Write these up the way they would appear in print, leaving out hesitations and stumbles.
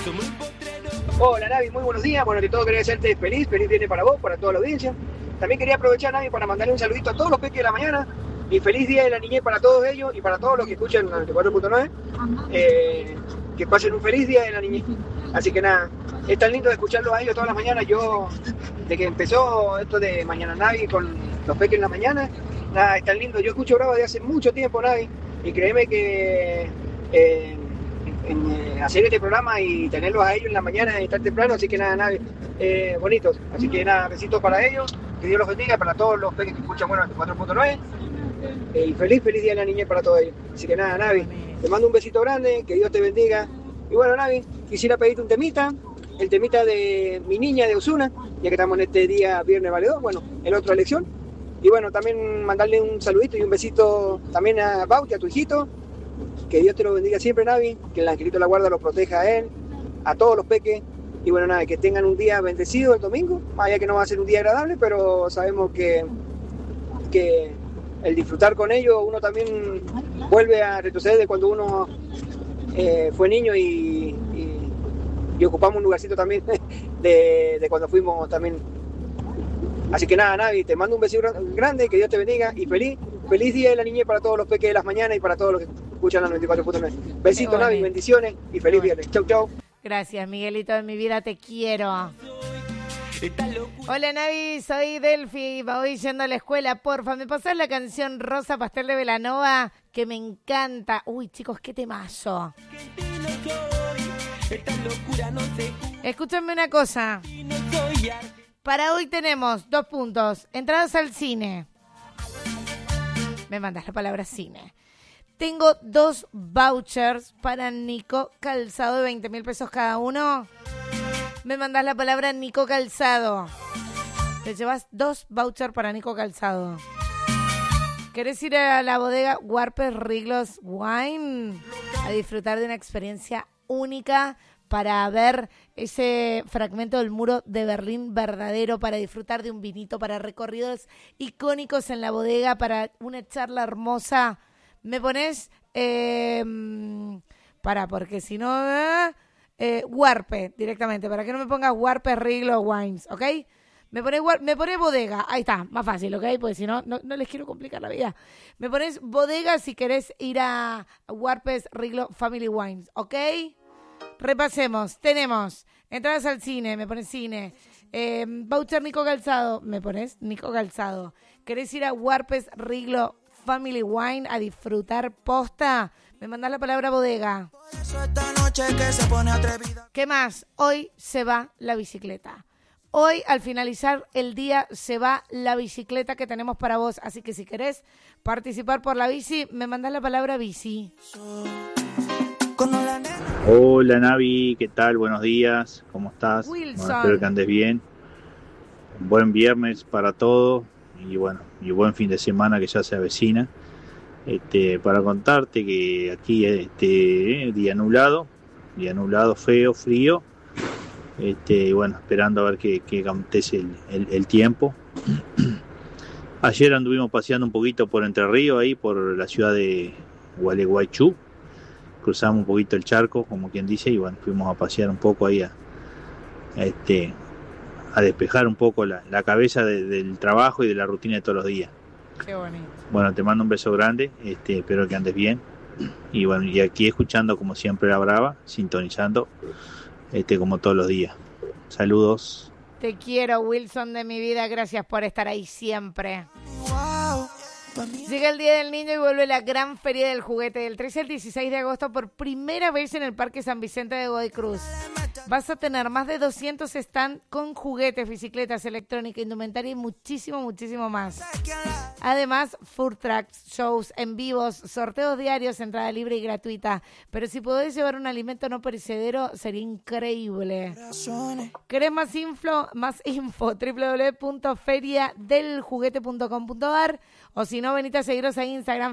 Hola Navi, muy buenos días. Bueno, que todo quería hacerte feliz viene para vos, para toda la audiencia. También quería aprovechar, Navi, para mandarle un saludito a todos los peques de la mañana y feliz día de la niñez para todos ellos y para todos los que escuchan el 94.9. Que pasen un feliz día de la niñez. Así que nada, es tan lindo de escucharlos a ellos todas las mañanas. Yo, de que empezó esto de Mañana Navi con los peques en la mañana, nada, es tan lindo. Yo escucho Brava de hace mucho tiempo, Navi, y créeme que hacer este programa y tenerlos a ellos en la mañana y estar temprano, así que nada, Navi, bonitos. Así que nada, besitos para ellos, que Dios los bendiga, para todos los peques que escuchan, bueno, 4.9. Y feliz día de la niñez para todos ellos. Así que nada, Navi, te mando un besito grande, que Dios te bendiga. Y bueno, Navi, quisiera pedirte un temita, el temita de Mi Niña de Ozuna, ya que estamos en este día viernes valedor, bueno, en otra elección. Y bueno, también mandarle un saludito y un besito también a Bauti, a tu hijito. Que Dios te lo bendiga siempre, Navi, que el angelito de la guarda lo proteja a él, a todos los peques. Y bueno, Navi, que tengan un día bendecido el domingo, más allá que no va a ser un día agradable, pero sabemos que el disfrutar con ellos, uno también vuelve a retroceder de cuando uno fue niño y ocupamos un lugarcito también de cuando fuimos también. Así que nada, Navi, te mando un besito grande, que Dios te bendiga y feliz día de la niñez para todos los peques de las mañanas y para todos los que escuchan la 94.9. Besito, Navi, bendiciones y feliz viernes. Chau, chau. Gracias, Miguelito de mi vida, te quiero. Hola, Navi, soy Delphi, voy yendo a la escuela, porfa, ¿me pasás la canción Rosa Pastel de Belanova? Que me encanta. Uy, chicos, qué temazo. Escúchenme una cosa. Para hoy tenemos 2 puntos. Entradas al cine. Me mandas la palabra cine. Tengo 2 vouchers para Nico Calzado de 20.000 pesos cada uno. Me mandás la palabra Nico Calzado. Te llevas 2 vouchers para Nico Calzado. ¿Querés ir a la bodega Warpes Riglos Wine a disfrutar de una experiencia única para ver ese fragmento del muro de Berlín verdadero, para disfrutar de un vinito, para recorridos icónicos en la bodega, para una charla hermosa? ¿Me pones? Porque si no... Warpe directamente, para que no me pongas Warpe Riglo Wines, ¿ok? Me pones bodega, ahí está, más fácil, ¿ok? Porque si no, no les quiero complicar la vida. Me pones bodega si querés ir a Warpes Riglo Family Wines, ¿ok? Repasemos, tenemos entradas al cine, me pones cine, voucher Nico Calzado, me pones Nico Calzado. ¿Querés ir a Warpes Riglo Family Wine a disfrutar posta? Me mandás la palabra bodega. ¿Qué más? Hoy se va la bicicleta. Hoy, al finalizar el día, se va la bicicleta que tenemos para vos. Así que si querés participar por la bici, me mandás la palabra bici. Hola Navi, ¿qué tal? Buenos días, ¿cómo estás? Wilson. Bueno, espero que andes bien. Buen viernes para todos y bueno, y buen fin de semana que ya se avecina. Para contarte que aquí día nublado feo, frío, bueno, esperando a ver qué acontece el tiempo. Ayer anduvimos paseando un poquito por Entre Ríos, ahí por la ciudad de Gualeguaychú, cruzamos un poquito el charco, como quien dice, y bueno, fuimos a pasear un poco ahí a despejar un poco la cabeza del trabajo y de la rutina de todos los días. Qué bonito. Bueno, te mando un beso grande, espero que andes bien. Y bueno, y aquí escuchando como siempre La Brava, sintonizando como todos los días. Saludos. Te quiero, Wilson de mi vida, gracias por estar ahí siempre. Llega el Día del Niño y vuelve la gran feria del juguete del 13 al 16 de agosto por primera vez en el Parque San Vicente de Godoy Cruz. Vas a tener más de 200 stands con juguetes, bicicletas, electrónica, indumentaria y muchísimo, muchísimo más. Además, food trucks, shows en vivos, sorteos diarios, entrada libre y gratuita. Pero si podés llevar un alimento no perecedero, sería increíble. ¿Querés más info? www.feriadeljuguete.com.ar o si no, venite a seguirnos en Instagram,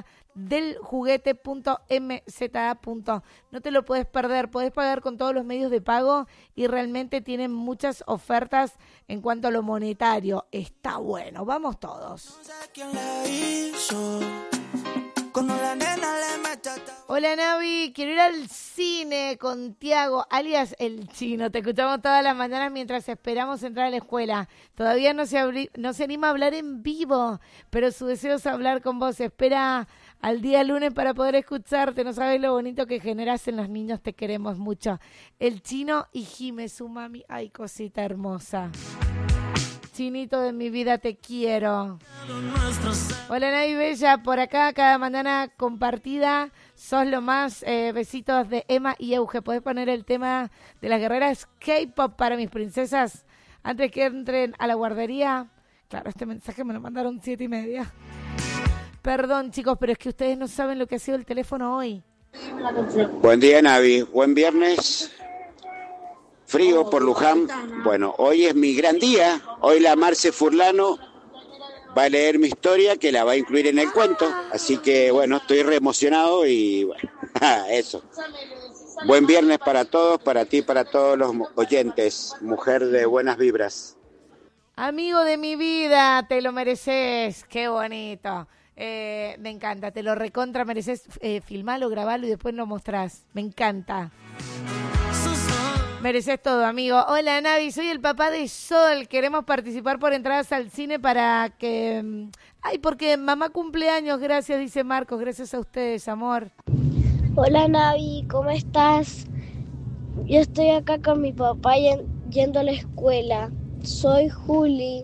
feriadeljuguete.mza. No te lo puedes perder, podés pagar con todos los medios de pago y realmente tienen muchas ofertas en cuanto a lo monetario. Está bueno, vamos todos. Hola Navi, quiero ir al cine con Tiago, alias El Chino. Te escuchamos todas las mañanas mientras esperamos entrar a la escuela. Todavía no se anima a hablar en vivo, pero su deseo es hablar con vos. Espera al día lunes para poder escucharte. No sabes lo bonito que generas en los niños, te queremos mucho. El Chino y Jime, su mami. Ay, cosita hermosa. Chinito de mi vida, te quiero. Hola Navi Bella, por acá cada mañana compartida. Sos lo más. Besitos de Emma y Euge. ¿Podés poner el tema de las guerreras K-pop para mis princesas antes que entren a la guardería? Claro, este mensaje me lo mandaron 7:30. Perdón chicos, pero es que ustedes no saben lo que ha sido el teléfono hoy. Buen día Navi, buen viernes. Frío por Luján. Bueno, hoy es mi gran día. Hoy la Marce Furlano va a leer mi historia que la va a incluir en el cuento. Así que bueno, estoy re emocionado y bueno, eso. Buen viernes para todos, para ti, para todos los oyentes. Mujer de buenas vibras. Amigo de mi vida, te lo mereces. Qué bonito. Me encanta, te lo recontra mereces. Filmalo, grabalo y después lo mostrás. Me encanta. Mereces todo, amigo. Hola, Navi, soy el papá de Sol. Queremos participar por entradas al cine para que... Ay, porque mamá cumpleaños, gracias, dice Marcos. Gracias a ustedes, amor. Hola, Navi, ¿cómo estás? Yo estoy acá con mi papá yendo a la escuela. Soy Juli.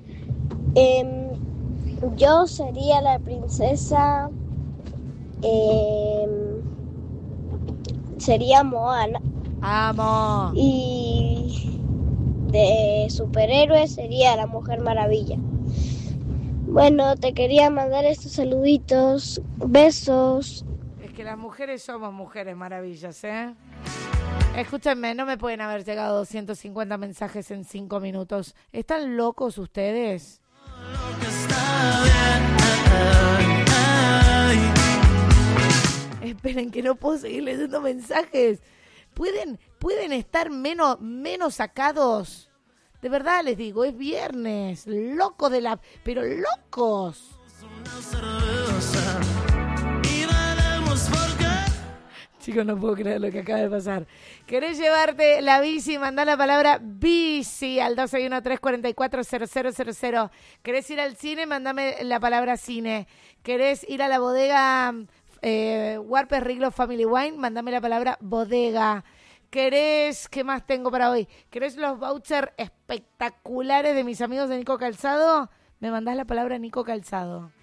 Yo sería la princesa... sería Moana. ¡Amo! Y de superhéroe sería la Mujer Maravilla. Bueno, te quería mandar estos saluditos. Besos. Es que las mujeres somos mujeres maravillas, ¿eh? Escúchenme, no me pueden haber llegado 250 mensajes en 5 minutos. ¿Están locos ustedes? Esperen que no puedo seguir leyendo mensajes. ¿Pueden estar menos sacados? De verdad les digo, es viernes. Locos de la... Pero locos. Chicos, no puedo creer lo que acaba de pasar. ¿Querés llevarte la bici? Mandá la palabra bici al 261-344-0000. ¿Querés ir al cine? Mandame la palabra cine. ¿Querés ir a la bodega Warpes Riglo Family Wine? Mandame la palabra bodega. ¿Querés? ¿Qué más tengo para hoy? ¿Querés los vouchers espectaculares de mis amigos de Nico Calzado? Me mandás la palabra Nico Calzado.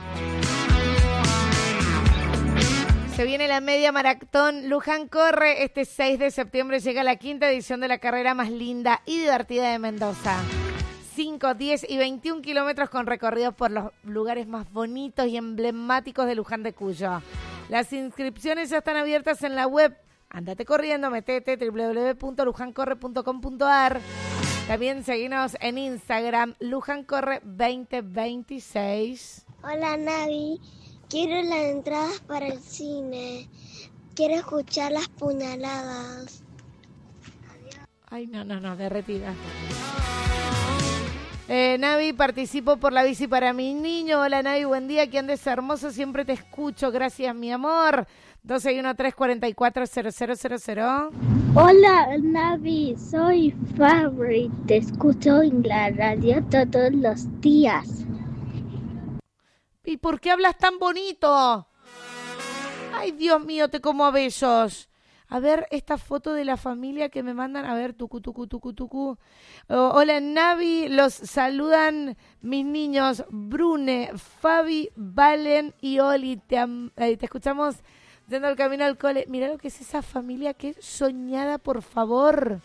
Se viene la media maratón Luján Corre. Este 6 de septiembre llega la 5ª edición de la carrera más linda y divertida de Mendoza. 5, 10 y 21 kilómetros con recorridos por los lugares más bonitos y emblemáticos de Luján de Cuyo. Las inscripciones ya están abiertas en la web. Andate corriendo, metete www.lujancorre.com.ar. También seguinos en Instagram, Lujancorre 2026. Hola, Navi. Quiero las entradas para el cine. Quiero escuchar las puñaladas. Ay, no, derretida. Navi, participo por la bici para mi niño. Hola, Navi, buen día, que andes hermoso, siempre te escucho. Gracias, mi amor. 261-344-0000. Hola, Navi, soy Fabri. Te escucho en la radio todos los días. ¿Y por qué hablas tan bonito? Ay, Dios mío, te como a besos. A ver, esta foto de la familia que me mandan. A ver, tucu. Hola, Navi. Los saludan mis niños Brune, Fabi, Valen y Oli. Te escuchamos yendo al camino al cole. Mirá lo que es esa familia. Qué soñada, por favor.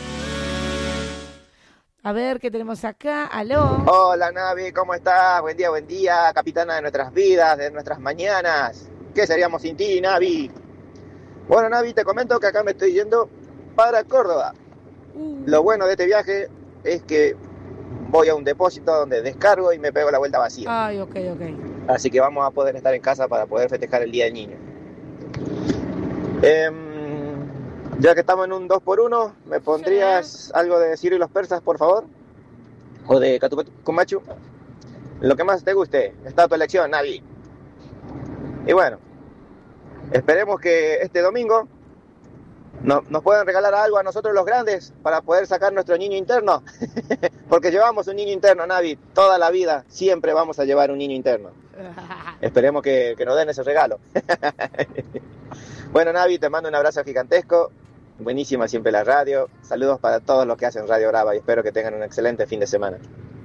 A ver, ¿qué tenemos acá? ¿Aló? Hola, Navi, ¿cómo estás? Buen día, capitana de nuestras vidas, de nuestras mañanas. ¿Qué seríamos sin ti, Navi? Bueno, Navi, te comento que acá me estoy yendo para Córdoba. Lo bueno de este viaje es que voy a un depósito donde descargo y me pego la vuelta vacía. Ay, ok. Así que vamos a poder estar en casa para poder festejar el Día del Niño. Ya que estamos en un 2x1, ¿me pondrías algo de Ciro y los persas, por favor? O de Catumachu. Lo que más te guste. Está a tu elección, Navi. Y bueno, Esperemos que este domingo nos puedan regalar algo a nosotros los grandes para poder sacar nuestro niño interno. Porque llevamos un niño interno, Navi, toda la vida. Siempre vamos a llevar un niño interno. Esperemos que nos den ese regalo. Bueno, Navi, te mando un abrazo gigantesco. Buenísima siempre la radio. Saludos para todos los que hacen Radio Brava y espero que tengan un excelente fin de semana.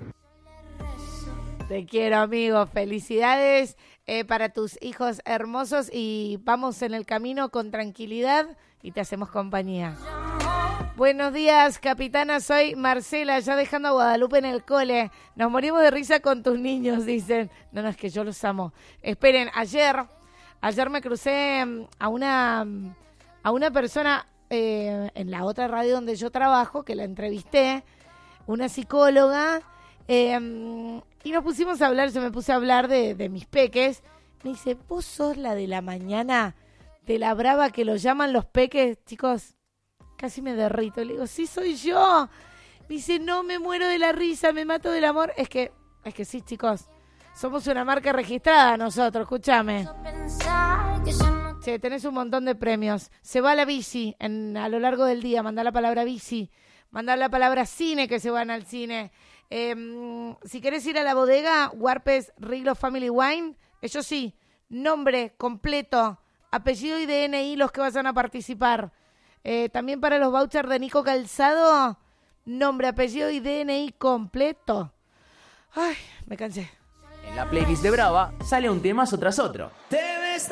Te quiero, amigo. Felicidades para tus hijos hermosos y vamos en el camino con tranquilidad y te hacemos compañía. Buenos días, capitana. Soy Marcela, ya dejando a Guadalupe en el cole. Nos morimos de risa con tus niños, dicen. No, es que yo los amo. Esperen, ayer me crucé a una persona en la otra radio donde yo trabajo, que la entrevisté, una psicóloga, y nos pusimos a hablar, yo me puse a hablar de mis peques. Me dice, ¿vos sos la de la mañana de la brava que lo llaman los peques? Chicos, casi me derrito. Le digo, sí, soy yo. Me dice, no, me muero de la risa, me mato del amor. Es que sí, chicos. Somos una marca registrada nosotros, escúchame. Che, tenés un montón de premios. Se va la bici a lo largo del día. Mandá la palabra bici. Mandá la palabra cine, que se van al cine. Si querés ir a la bodega, Warpes Riglo Family Wine, eso sí, nombre completo, apellido y DNI los que vayan a participar. También para los vouchers de Nico Calzado, nombre, apellido y DNI completo. Ay, me cansé. En la playlist de Brava sale un temazo tras otro.